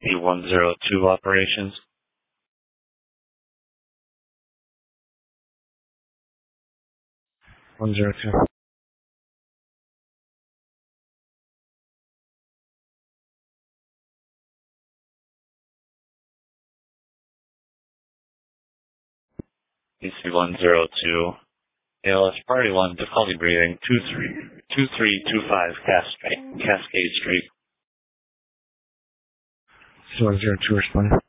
DC-102 operations. DC-102. DC-102. ALS Party 1, difficulty breathing, 2325 Cascade Street. DC-102 responding.